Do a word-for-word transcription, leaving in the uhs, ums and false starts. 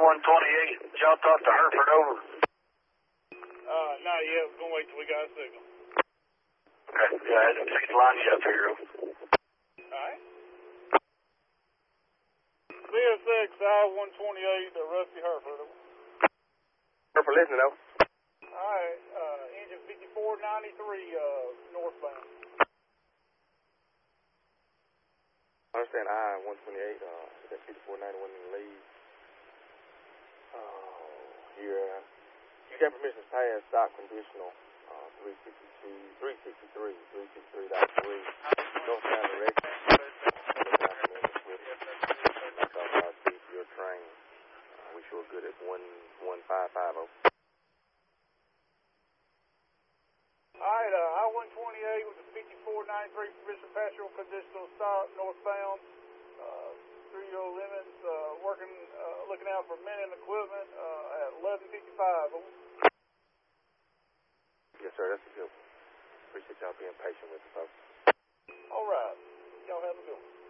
one twenty-eight. Did y'all talk to Hereford over? Uh, not yet. We're going to wait till we got a signal. Okay. Yeah, I didn't take the line you up here. Alright. C S X I one twenty-eight, uh, Rusty Hereford. Hereford listening, though. Alright, uh, engine fifty-four ninety-three, uh, northbound. I understand I one twenty-eight, uh, that fifty-four ninety-one in the lead. Oh, yeah. You got permission to pass stock conditional, uh, three sixty-two, three sixty-three, three sixty-three point three, northbound direction. Knock off our speed to your train. Uh, we sure good at one one five five zero. Alright, uh, I one twenty-eight with the fifty-four ninety-three permission passenger conditional stop northbound, uh, through your limits, uh, working, uh, looking out for men and equipment, uh, at eleven fifty-five. Yes, sir, that's a good one. Appreciate y'all being patient with us, folks. Alright, y'all have a good one.